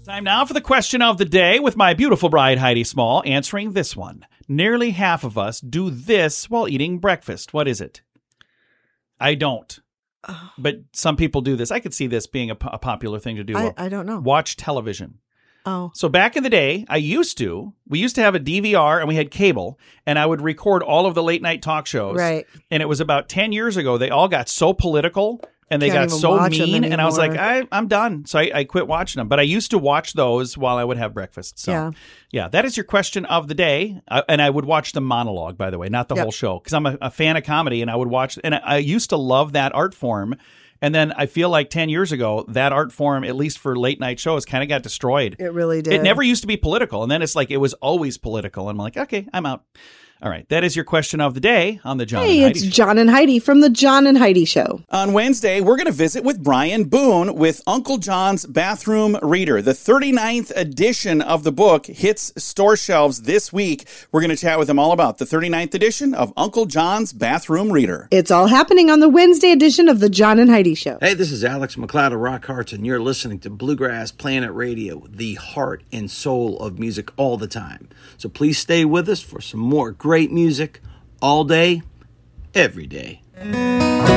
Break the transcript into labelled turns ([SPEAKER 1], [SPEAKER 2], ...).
[SPEAKER 1] Time now for the question of the day with my beautiful bride, Heidi Small, answering this one. Nearly half of us do this while eating breakfast. What is it? I don't. But some people do this. I could see this being a popular thing to do.
[SPEAKER 2] I don't know.
[SPEAKER 1] Watch television.
[SPEAKER 2] Oh.
[SPEAKER 1] So back in the day, we used to have a DVR and we had cable, and I would record all of the late night talk shows.
[SPEAKER 2] Right.
[SPEAKER 1] And it was about 10 years ago. They all got so political and they
[SPEAKER 2] Can't
[SPEAKER 1] got
[SPEAKER 2] even
[SPEAKER 1] so
[SPEAKER 2] watch 'em
[SPEAKER 1] mean. And I was like,
[SPEAKER 2] anymore.
[SPEAKER 1] I'm done. So I quit watching them. But I used to watch those while I would have breakfast. So yeah, that is your question of the day. And I would watch the monologue, by the way, not the whole show, because I'm a fan of comedy, and I would watch. And I used to love that art form. And then I feel like 10 years ago, that art form, at least for late night shows, kind of got destroyed.
[SPEAKER 2] It really did.
[SPEAKER 1] It never used to be political. And then it's like it was always political. And I'm like, okay, I'm out. All right. That is your question of the day on the John and Heidi
[SPEAKER 2] Hey, it's John and Heidi from the John and Heidi Show.
[SPEAKER 1] On Wednesday, we're going to visit with Brian Boone with Uncle John's Bathroom Reader. The 39th edition of the book hits store shelves this week. We're going to chat with him all about the 39th edition of Uncle John's Bathroom Reader.
[SPEAKER 2] It's all happening on the Wednesday edition of the John and Heidi Show.
[SPEAKER 3] Hey, this is Alex McLeod of Rock Hearts, and you're listening to Bluegrass Planet Radio, the heart and soul of music all the time. So please stay with us for some more great music all day, every day.